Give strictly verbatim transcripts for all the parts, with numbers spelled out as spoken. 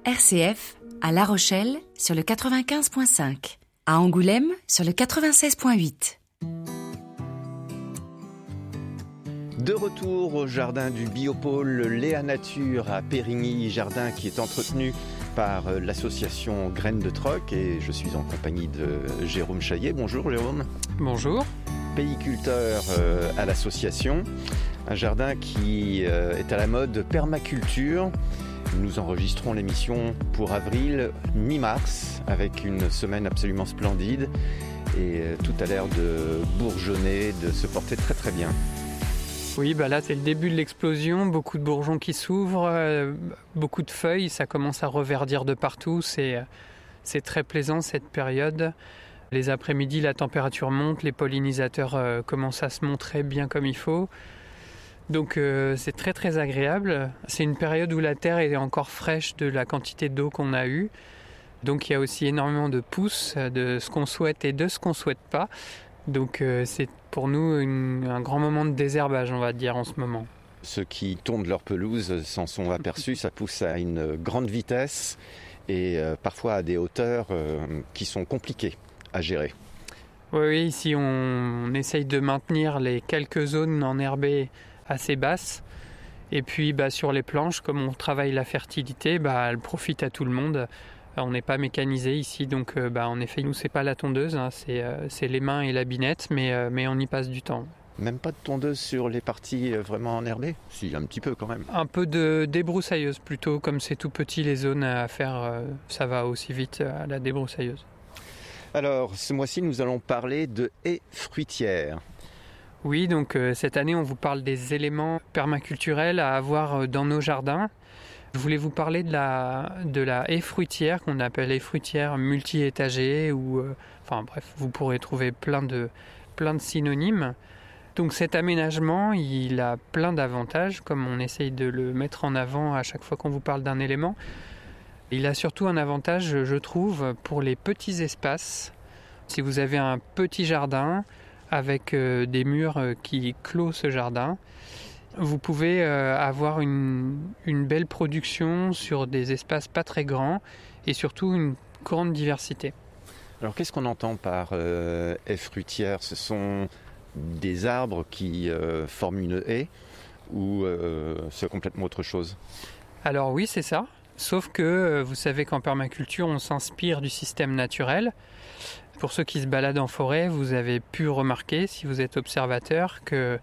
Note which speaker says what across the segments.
Speaker 1: R C F, à La Rochelle, sur le quatre-vingt-quinze virgule cinq. À Angoulême, sur le quatre-vingt-seize virgule huit.
Speaker 2: De retour au jardin du Biopôle Léa Nature à Périgny, jardin qui est entretenu par l'association Graines de Troc, et je suis en compagnie de Jérôme Chaillet. Bonjour Jérôme.
Speaker 3: Bonjour.
Speaker 2: Péiculteur à l'association, un jardin qui est à la mode permaculture. Nous enregistrons l'émission pour avril, mi-mars, avec une semaine absolument splendide et tout a l'air de bourgeonner, de se porter très très bien.
Speaker 3: Oui, bah là c'est le début de l'explosion, beaucoup de bourgeons qui s'ouvrent, euh, beaucoup de feuilles, ça commence à reverdir de partout, c'est, c'est très plaisant cette période. Les après-midi, la température monte, les pollinisateurs euh, commencent à se montrer bien comme il faut. Donc euh, c'est très très agréable. C'est une période où la terre est encore fraîche de la quantité d'eau qu'on a eue. Donc il y a aussi énormément de pousses de ce qu'on souhaite et de ce qu'on ne souhaite pas. Donc euh, c'est pour nous une, un grand moment de désherbage, on va dire, en ce moment.
Speaker 2: Ceux qui tondent leur pelouse s'en sont aperçus, ça pousse à une grande vitesse et euh, parfois à des hauteurs euh, qui sont compliquées à gérer.
Speaker 3: Oui, oui, ici on, on essaye de maintenir les quelques zones enherbées assez basses. Et puis bah, sur les planches, comme on travaille la fertilité, bah, elle profite à tout le monde. On n'est pas mécanisé ici, donc euh, bah, en effet, nous, c'est pas la tondeuse, hein, c'est, euh, c'est les mains et la binette, mais, euh, mais on y passe du temps.
Speaker 2: Même pas de tondeuse sur les parties vraiment enherbées ? Si, un petit peu quand même.
Speaker 3: Un peu de débroussailleuse plutôt, comme c'est tout petit, les zones à faire, euh, ça va aussi vite à la débroussailleuse.
Speaker 2: Alors, ce mois-ci, nous allons parler de haies fruitières.
Speaker 3: Oui, donc euh, cette année, on vous parle des éléments permaculturels à avoir dans nos jardins. Je voulais vous parler de la, de la haie fruitière qu'on appelle haie fruitière multi-étagée ou euh, enfin bref, vous pourrez trouver plein de, plein de synonymes. Donc cet aménagement, il a plein d'avantages, comme on essaye de le mettre en avant à chaque fois qu'on vous parle d'un élément. Il a surtout un avantage, je trouve, pour les petits espaces. Si vous avez un petit jardin avec euh, des murs qui clôt ce jardin, vous pouvez euh, avoir une, une belle production sur des espaces pas très grands et surtout une grande diversité.
Speaker 2: Alors qu'est-ce qu'on entend par euh, haie fruitière ? Ce sont des arbres qui euh, forment une haie ou euh, c'est complètement autre chose ?
Speaker 3: Alors oui, c'est ça. Sauf que euh, vous savez qu'en permaculture, on s'inspire du système naturel. Pour ceux qui se baladent en forêt, vous avez pu remarquer, si vous êtes observateur, que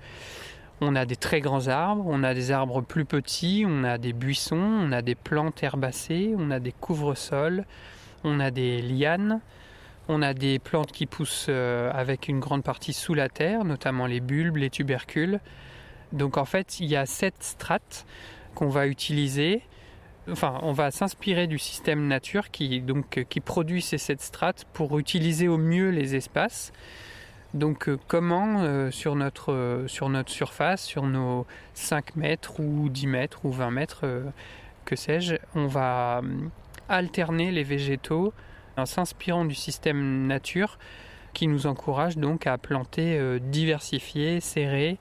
Speaker 3: on a des très grands arbres, on a des arbres plus petits, on a des buissons, on a des plantes herbacées, on a des couvre-sols, on a des lianes, on a des plantes qui poussent avec une grande partie sous la terre, notamment les bulbes, les tubercules. Donc en fait, il y a sept strates qu'on va utiliser. Enfin, on va s'inspirer du système nature qui, donc, qui produit ces sept strates pour utiliser au mieux les espaces. Donc euh, comment euh, sur, notre, euh, sur notre surface, sur nos cinq mètres ou dix mètres ou vingt mètres, euh, que sais-je, on va euh, alterner les végétaux en s'inspirant du système nature qui nous encourage donc à planter euh, diversifié, serré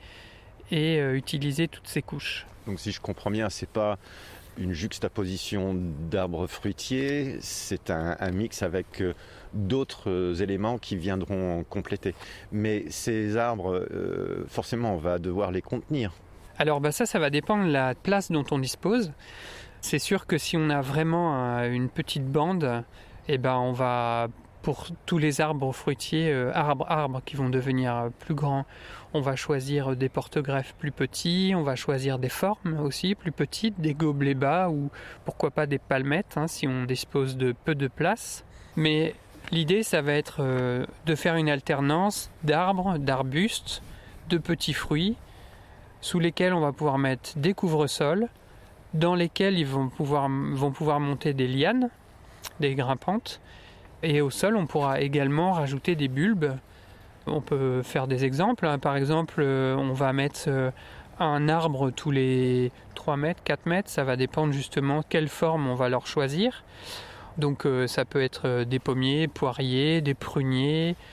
Speaker 3: et euh, utiliser toutes ces couches.
Speaker 2: Donc si je comprends bien, c'est pas une juxtaposition d'arbres fruitiers, c'est un, un mix avec euh, d'autres éléments qui viendront compléter. Mais ces arbres, euh, forcément, on va devoir les contenir.
Speaker 3: Alors bah ça, ça va dépendre de la place dont on dispose. C'est sûr que si on a vraiment un, une petite bande, eh ben on va, pour tous les arbres fruitiers, euh, arbres, arbres qui vont devenir plus grands, on va choisir des porte-greffes plus petits, on va choisir des formes aussi plus petites, des gobelets bas ou pourquoi pas des palmettes hein, si on dispose de peu de place. Mais l'idée, ça va être euh, de faire une alternance d'arbres, d'arbustes, de petits fruits, sous lesquels on va pouvoir mettre des couvre-sols, dans lesquels ils vont pouvoir, vont pouvoir monter des lianes, des grimpantes, et au sol, on pourra également rajouter des bulbes. On peut faire des exemples. Hein. Par exemple, euh, on va mettre euh, un arbre tous les trois mètres, quatre mètres. Ça va dépendre justement quelle forme on va leur choisir. Donc euh, ça peut être des pommiers, poiriers, des pruniers,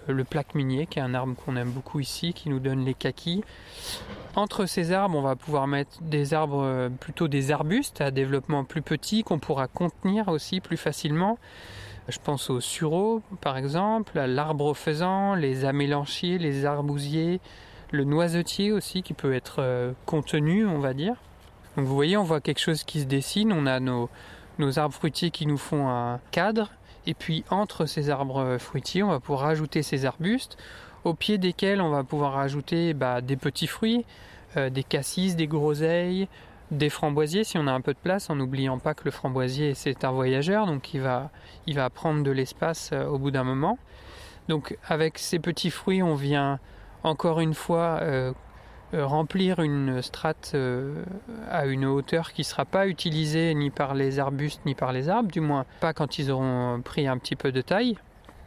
Speaker 3: le plaque minier, qui est un arbre qu'on aime beaucoup ici, qui nous donne les kakis. Entre ces arbres, on va pouvoir mettre des arbres, plutôt des arbustes à développement plus petit, qu'on pourra contenir aussi plus facilement. Je pense au sureau, par exemple, à l'arbre faisan, les amélanchiers, les arbousiers, le noisetier aussi, qui peut être contenu, on va dire. Donc vous voyez, on voit quelque chose qui se dessine. On a nos, nos arbres fruitiers qui nous font un cadre. Et puis entre ces arbres fruitiers, on va pouvoir rajouter ces arbustes, au pied desquels on va pouvoir rajouter bah, des petits fruits, euh, des cassis, des groseilles, des framboisiers si on a un peu de place, en n'oubliant pas que le framboisier c'est un voyageur, donc il va, il va prendre de l'espace euh, au bout d'un moment. Donc avec ces petits fruits, on vient encore une fois euh, euh, remplir une strate euh, à une hauteur qui ne sera pas utilisée ni par les arbustes ni par les arbres, du moins pas quand ils auront pris un petit peu de taille.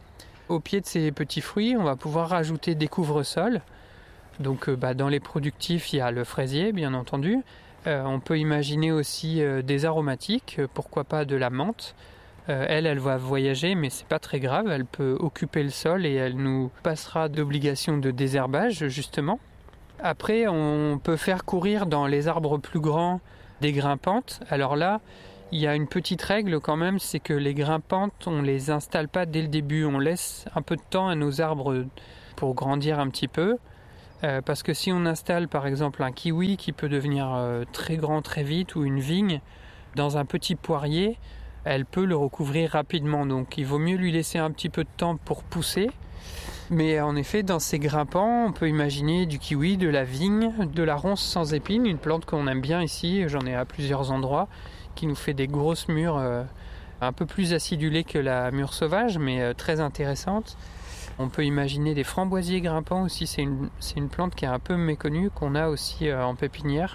Speaker 3: Au pied de ces petits fruits, on va pouvoir rajouter des couvre-sols. Donc euh, bah, dans les productifs, il y a le fraisier, bien entendu. Euh, on peut imaginer aussi euh, des aromatiques, euh, pourquoi pas de la menthe. Euh, elle, elle va voyager, mais c'est pas très grave. Elle peut occuper le sol et elle nous passera d'obligation de désherbage, justement. Après, on peut faire courir dans les arbres plus grands des grimpantes. Alors là, il y a une petite règle quand même, c'est que les grimpantes, on ne les installe pas dès le début. On laisse un peu de temps à nos arbres pour grandir un petit peu. Euh, parce que si on installe par exemple un kiwi qui peut devenir euh, très grand très vite, ou une vigne dans un petit poirier, elle peut le recouvrir rapidement. Donc il vaut mieux lui laisser un petit peu de temps pour pousser. Mais en effet, dans ces grimpants, on peut imaginer du kiwi, de la vigne, de la ronce sans épines, une plante qu'on aime bien ici, j'en ai à plusieurs endroits, qui nous fait des grosses mûres euh, un peu plus acidulées que la mûre sauvage, mais euh, très intéressante. On peut imaginer des framboisiers grimpants aussi, c'est une, c'est une plante qui est un peu méconnue, qu'on a aussi euh, en pépinière,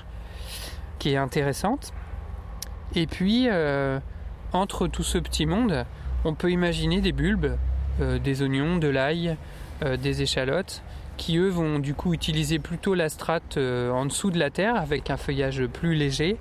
Speaker 3: qui est intéressante. Et puis, euh, entre tout ce petit monde, on peut imaginer des bulbes, euh, des oignons, de l'ail, euh, des échalotes, qui eux vont du coup utiliser plutôt la strate euh, en dessous de la terre, avec un feuillage plus léger.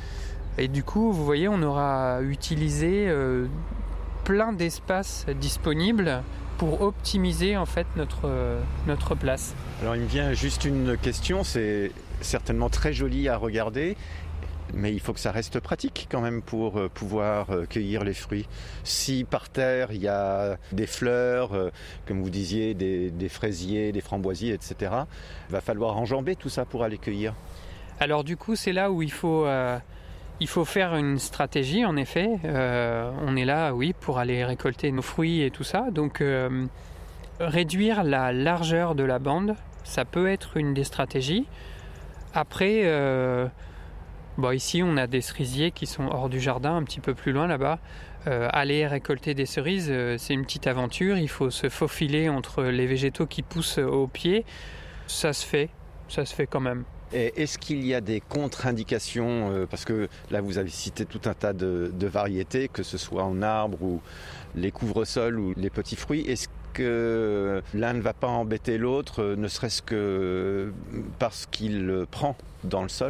Speaker 3: Et du coup, vous voyez, on aura utilisé euh, plein d'espaces disponibles pour optimiser en fait notre, euh, notre place.
Speaker 2: Alors il me vient juste une question, c'est certainement très joli à regarder, mais il faut que ça reste pratique quand même pour euh, pouvoir euh, cueillir les fruits. Si par terre il y a des fleurs, euh, comme vous disiez, des, des fraisiers, des framboisiers, et cetera, il va falloir enjamber tout ça pour aller cueillir.
Speaker 3: Alors du coup, c'est là où il faut... Euh, Il faut faire une stratégie, en effet. Euh, on est là, oui, pour aller récolter nos fruits et tout ça. Donc, euh, réduire la largeur de la bande, ça peut être une des stratégies. Après, euh, bon, ici, on a des cerisiers qui sont hors du jardin, un petit peu plus loin là-bas. Euh, aller récolter des cerises, euh, c'est une petite aventure. Il faut se faufiler entre les végétaux qui poussent au pied. Ça se fait, ça se fait quand même.
Speaker 2: Et est-ce qu'il y a des contre-indications, euh, parce que là vous avez cité tout un tas de, de variétés, que ce soit en arbre ou les couvre-sols ou les petits fruits, est-ce que l'un ne va pas embêter l'autre, ne serait-ce que parce qu'il le prend dans le sol ?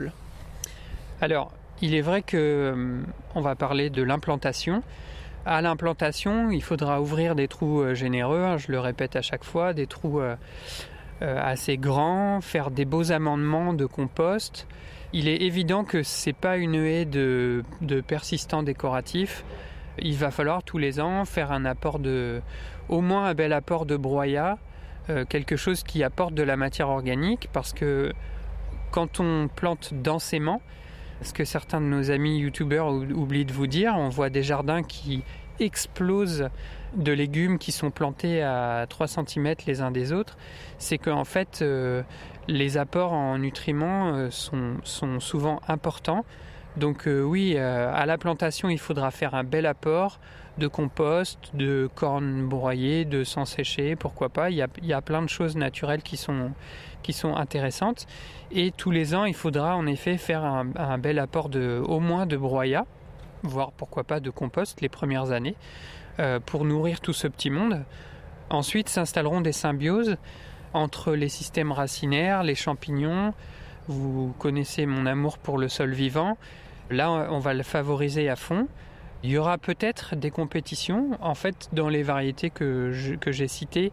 Speaker 3: Alors, il est vrai que on va parler de l'implantation. À l'implantation, il faudra ouvrir des trous généreux, hein, je le répète à chaque fois, des trous euh, Euh, assez grand, faire des beaux amendements de compost. Il est évident que c'est pas une haie de, de persistants décoratifs. Il va falloir tous les ans faire un apport de, au moins un bel apport de broyat, euh, quelque chose qui apporte de la matière organique, parce que quand on plante densément, ce que certains de nos amis youtubeurs oublient de vous dire, on voit des jardins qui explosent de légumes qui sont plantés à trois centimètres les uns des autres, c'est qu'en fait euh, les apports en nutriments euh, sont, sont souvent importants. Donc euh, oui, euh, à la plantation il faudra faire un bel apport de compost, de cornes broyées, de sang séché, pourquoi pas. Il y a, il y a plein de choses naturelles qui sont, qui sont intéressantes. Et tous les ans il faudra en effet faire un, un bel apport de, au moins de broyat, voire pourquoi pas de compost les premières années, euh, pour nourrir tout ce petit monde. Ensuite s'installeront des symbioses entre les systèmes racinaires, les champignons. Vous connaissez mon amour pour le sol vivant. Là, on va le favoriser à fond. Il y aura peut-être des compétitions. En fait, dans les variétés que, je, que j'ai citées,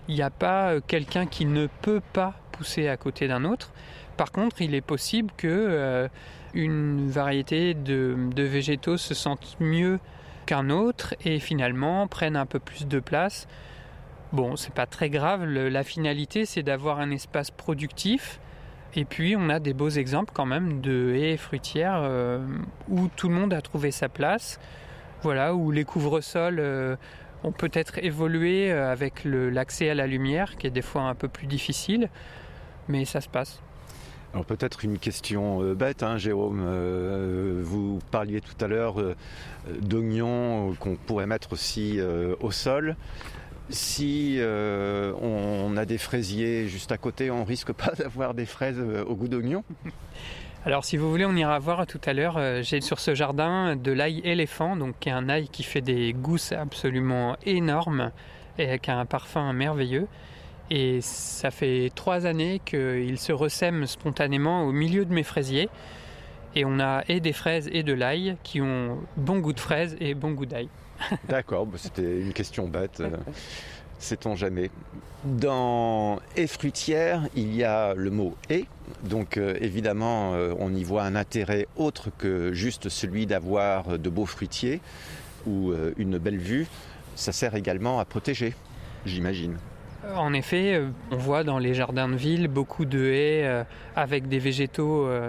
Speaker 3: il n'y a pas quelqu'un qui ne peut pas pousser à côté d'un autre. Par contre, il est possible que euh, une variété de, de végétaux se sente mieux qu'un autre et finalement prennent un peu plus de place. Bon, c'est pas très grave. Le, la finalité, c'est d'avoir un espace productif. Et puis, on a des beaux exemples quand même de haies fruitières euh, où tout le monde a trouvé sa place. Voilà, où les couvre-sols euh, ont peut-être évolué avec le, l'accès à la lumière, qui est des fois un peu plus difficile, mais ça se passe.
Speaker 2: Alors peut-être une question euh, bête, hein, Jérôme. Euh, vous parliez tout à l'heure euh, d'oignons qu'on pourrait mettre aussi euh, au sol. Si euh, on a des fraisiers juste à côté, on risque pas d'avoir des fraises au goût d'oignon ?
Speaker 3: Alors si vous voulez, on ira voir tout à l'heure. Euh, j'ai sur ce jardin de l'ail éléphant, donc qui est un ail qui fait des gousses absolument énormes et qui a un parfum merveilleux. Et ça fait trois années qu'il se ressème spontanément au milieu de mes fraisiers. Et on a et des fraises et de l'ail qui ont bon goût de fraise et bon goût d'ail.
Speaker 2: D'accord, bah c'était une question bête, euh, sait-on jamais. Dans haies fruitières, il y a le mot « haie », donc euh, évidemment euh, on y voit un intérêt autre que juste celui d'avoir de beaux fruitiers ou euh, une belle vue. Ça sert également à protéger, j'imagine.
Speaker 3: En effet, on voit dans les jardins de ville beaucoup de haies avec des végétaux